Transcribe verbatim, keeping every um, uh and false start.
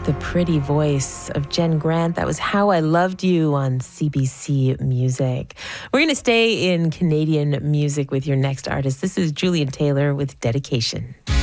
The pretty voice of Jen Grant. That was How I Loved You on C B C Music. We're going to stay in Canadian music with your next artist. This is Julian Taylor with Dedication.